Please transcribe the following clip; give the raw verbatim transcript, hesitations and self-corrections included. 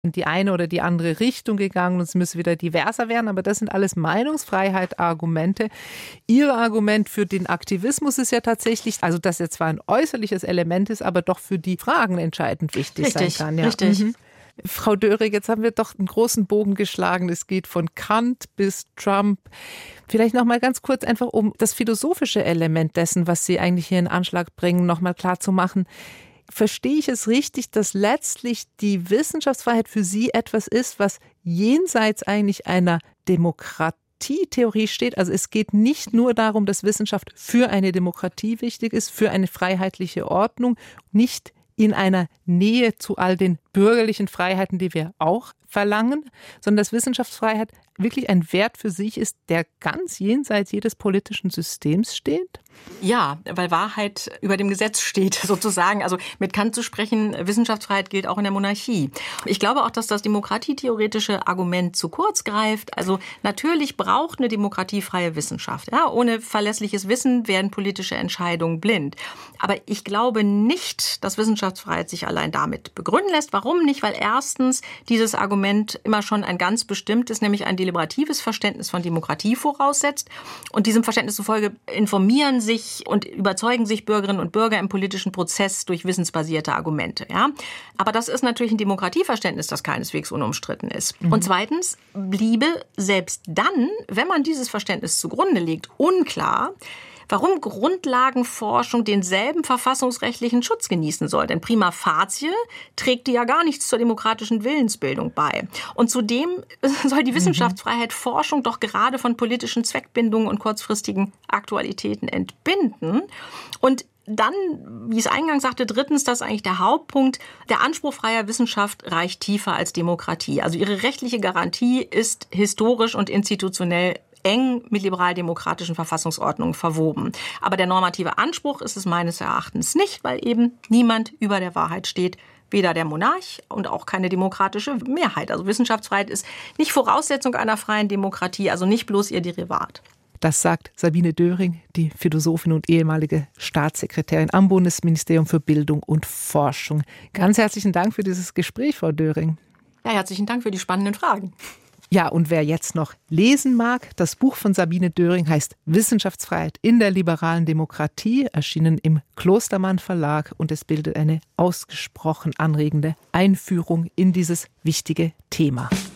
in die eine oder die andere Richtung gegangen und es müsse wieder diverser werden. Aber das sind alles Meinungsfreiheit-Argumente. Ihr Argument für den Aktivismus ist ja tatsächlich, also dass er zwar ein äußerliches Element ist, aber doch für die Fragen entscheidend wichtig richtig, sein kann. Ja. Richtig, mhm. Frau Döring, jetzt haben wir doch einen großen Bogen geschlagen. Es geht von Kant bis Trump. Vielleicht noch mal ganz kurz einfach, um das philosophische Element dessen, was Sie eigentlich hier in Anschlag bringen, noch mal klar zu machen. Verstehe ich es richtig, dass letztlich die Wissenschaftsfreiheit für Sie etwas ist, was jenseits eigentlich einer Demokratietheorie steht? Also es geht nicht nur darum, dass Wissenschaft für eine Demokratie wichtig ist, für eine freiheitliche Ordnung, nicht in einer Nähe zu all den bürgerlichen Freiheiten, die wir auch verlangen, sondern dass Wissenschaftsfreiheit wirklich ein Wert für sich ist, der ganz jenseits jedes politischen Systems steht? Ja, weil Wahrheit über dem Gesetz steht, sozusagen. Also mit Kant zu sprechen, Wissenschaftsfreiheit gilt auch in der Monarchie. Ich glaube auch, dass das demokratietheoretische Argument zu kurz greift. Also natürlich braucht eine Demokratie freie Wissenschaft. Ja, ohne verlässliches Wissen werden politische Entscheidungen blind. Aber ich glaube nicht, dass Wissenschaftsfreiheit sich allein damit begründen lässt. Warum nicht? Weil erstens dieses Argument immer schon ein ganz bestimmtes, nämlich ein deliberatives Verständnis von Demokratie voraussetzt. Und diesem Verständnis zufolge informieren sich und überzeugen sich Bürgerinnen und Bürger im politischen Prozess durch wissensbasierte Argumente. Ja? Aber das ist natürlich ein Demokratieverständnis, das keineswegs unumstritten ist. Mhm. Und zweitens bliebe selbst dann, wenn man dieses Verständnis zugrunde legt, unklar, warum Grundlagenforschung denselben verfassungsrechtlichen Schutz genießen soll. Denn prima facie trägt die ja gar nichts zur demokratischen Willensbildung bei. Und zudem soll die Wissenschaftsfreiheit Forschung doch gerade von politischen Zweckbindungen und kurzfristigen Aktualitäten entbinden. Und dann, wie ich es eingangs sagte, drittens, das ist eigentlich der Hauptpunkt, der Anspruch freier Wissenschaft reicht tiefer als Demokratie. Also ihre rechtliche Garantie ist historisch und institutionell eng mit liberal-demokratischen Verfassungsordnungen verwoben. Aber der normative Anspruch ist es meines Erachtens nicht, weil eben niemand über der Wahrheit steht, weder der Monarch und auch keine demokratische Mehrheit. Also Wissenschaftsfreiheit ist nicht Voraussetzung einer freien Demokratie, also nicht bloß ihr Derivat. Das sagt Sabine Döring, die Philosophin und ehemalige Staatssekretärin am Bundesministerium für Bildung und Forschung. Ganz herzlichen Dank für dieses Gespräch, Frau Döring. Ja, herzlichen Dank für die spannenden Fragen. Ja, und wer jetzt noch lesen mag, das Buch von Sabine Döring heißt Wissenschaftsfreiheit in der liberalen Demokratie, erschienen im Klostermann Verlag, und es bildet eine ausgesprochen anregende Einführung in dieses wichtige Thema.